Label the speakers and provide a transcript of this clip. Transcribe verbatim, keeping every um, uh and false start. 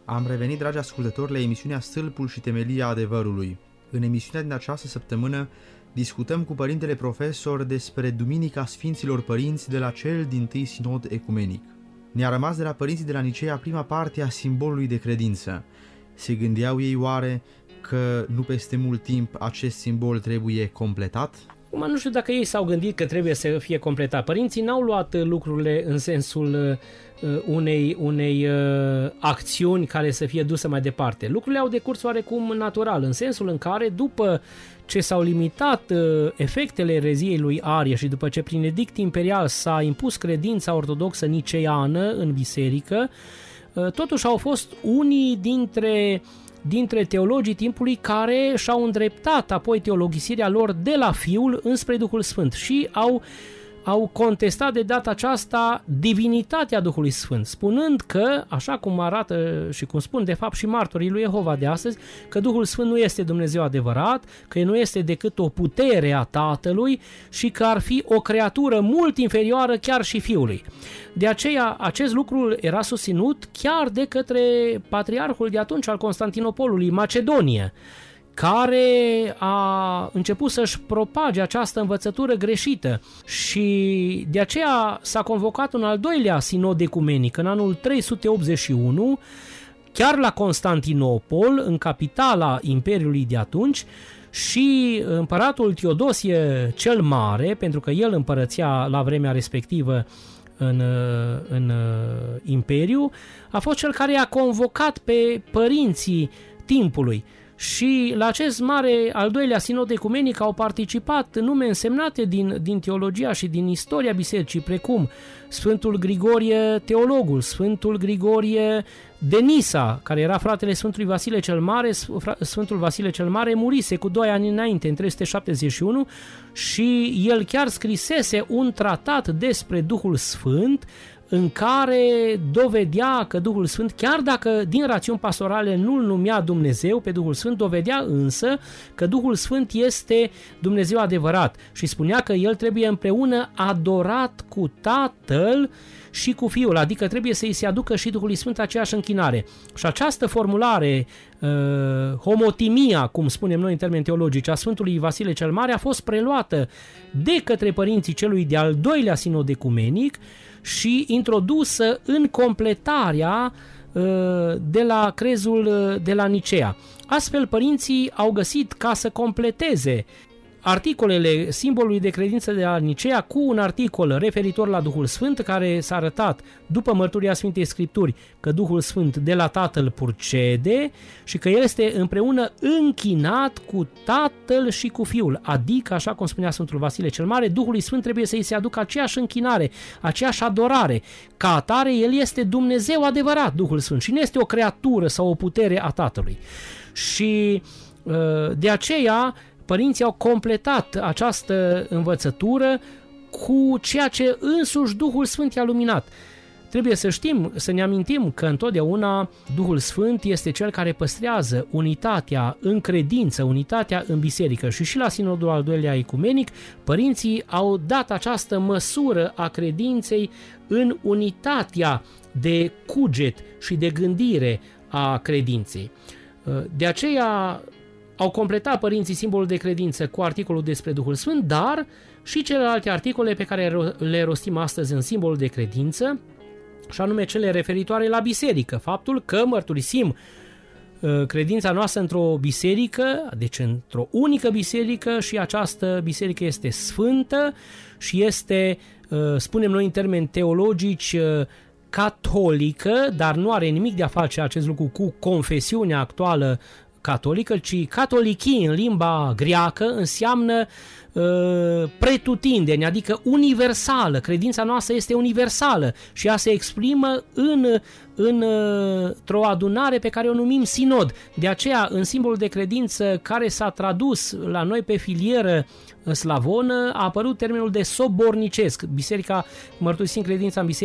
Speaker 1: Am revenit, dragi ascultători, la emisiunea Stâlpul și temelia adevărului. În emisiunea din această săptămână discutăm cu părintele profesor despre Duminica Sfinților Părinți de la cel dintâi sinod ecumenic. Ne-a rămas de la părinții de la Nicea prima parte a simbolului de credință. Se gândeau ei oare că nu peste mult timp acest simbol trebuie completat?
Speaker 2: Acum nu știu dacă ei s-au gândit că trebuie să fie completat. Părinții n-au luat lucrurile în sensul uh, unei, unei uh, acțiuni care să fie dusă mai departe. Lucrurile au decurs oarecum natural, în sensul în care după ce s-au limitat uh, efectele ereziei lui Arie și după ce prin edict imperial s-a impus credința ortodoxă niceeană în biserică, uh, totuși au fost unii dintre dintre teologii timpului care și-au îndreptat apoi teologisirea lor de la Fiul înspre Duhul Sfânt și au, au contestat de data aceasta divinitatea Duhului Sfânt, spunând că, așa cum arată și cum spun de fapt și martorii lui Jehova de astăzi, că Duhul Sfânt nu este Dumnezeu adevărat, că nu este decât o putere a Tatălui și că ar fi o creatură mult inferioară chiar și Fiului. De aceea, acest lucru era susținut chiar de către patriarhul de atunci al Constantinopolului, Macedonie, care a început să-și propage această învățătură greșită și de aceea s-a convocat un al doilea sinod ecumenic în anul trei sute optzeci și unu, chiar la Constantinopol, în capitala Imperiului de atunci, și împăratul Teodosie cel Mare, pentru că el împărățea la vremea respectivă în, în Imperiu, a fost cel care a convocat pe părinții timpului. Și la acest mare al doilea sinod ecumenic au participat nume însemnate din, din teologia și din istoria bisericii, precum Sfântul Grigorie Teologul, Sfântul Grigorie de Nisa, care era fratele Sfântului Vasile cel Mare. Sfântul Vasile cel Mare murise cu doi ani înainte, în trei sute șaptezeci și unu, și el chiar scrisese un tratat despre Duhul Sfânt, în care dovedea că Duhul Sfânt, chiar dacă din rațiuni pastorale nu-L numea Dumnezeu pe Duhul Sfânt, dovedea însă că Duhul Sfânt este Dumnezeu adevărat și spunea că El trebuie împreună adorat cu Tatăl și cu Fiul, adică trebuie să îi se aducă și Duhului Sfânt aceeași închinare. Și această formulare, uh, homotimia, cum spunem noi în termeni teologici, a Sfântului Vasile cel Mare, a fost preluată de către părinții celui de-al doilea sinod ecumenic și introdusă în completarea uh, de la crezul de la Nicea. Astfel, părinții au găsit ca să completeze articolele simbolului de credință de la Nicea cu un articol referitor la Duhul Sfânt, care s-a arătat după mărturia Sfintei Scripturi că Duhul Sfânt de la Tatăl purcede și că El este împreună închinat cu Tatăl și cu Fiul, adică, așa cum spunea Sfântul Vasile cel Mare, Duhului Sfânt trebuie să îi se aducă aceeași închinare, aceeași adorare. Ca atare, El este Dumnezeu adevărat, Duhul Sfânt, și nu este o creatură sau o putere a Tatălui. Și de aceea părinții au completat această învățătură cu ceea ce însuși Duhul Sfânt i-a luminat. Trebuie să știm, să ne amintim că întotdeauna Duhul Sfânt este cel care păstrează unitatea în credință, unitatea în biserică. Și și la sinodul al doilea ecumenic, părinții au dat această măsură a credinței în unitatea de cuget și de gândire a credinței. De aceea au completat părinții simbolul de credință cu articolul despre Duhul Sfânt, dar și celelalte articole pe care le rostim astăzi în simbolul de credință, și anume cele referitoare la biserică. Faptul că mărturisim credința noastră într-o biserică, deci într-o unică biserică, și această biserică este sfântă și este, spunem noi în termeni teologici, catolică, dar nu are nimic de a face acest lucru cu confesiunea actuală catolică, ci catolichii în limba greacă înseamnă uh, pretutindeni, adică universală. Credința noastră este universală și ea se exprimă în, în, într-o adunare pe care o numim sinod. De aceea, în simbolul de credință care s-a tradus la noi pe filieră slavonă, a apărut termenul de sobornicesc. Biserica, mărturisim credința în biserică,